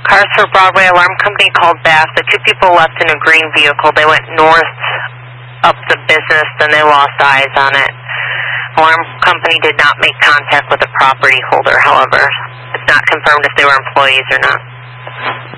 Cars for Broadway alarm company called back. The two people left in a green vehicle. They went north up the business, then they lost eyes on it. Alarm company did not make contact with the property holder, however. It's not confirmed if they were employees or not.